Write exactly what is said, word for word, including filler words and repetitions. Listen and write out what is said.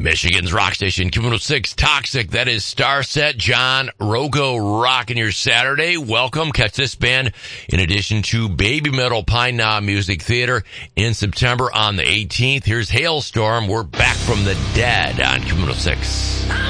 Michigan's rock station, Q one oh six, Toxic. That is Starset, John Rogo rocking your Saturday. Welcome. Catch this band in addition to Baby Metal Pine Knob Music Theater in September on the eighteenth. Here's Hailstorm. We're back from the dead on Q one oh six.